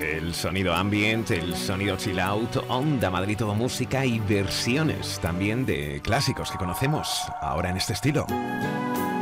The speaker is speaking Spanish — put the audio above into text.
El sonido ambient, el sonido chill out, Onda Madrid Todo Música y versiones también de clásicos que conocemos ahora en este estilo.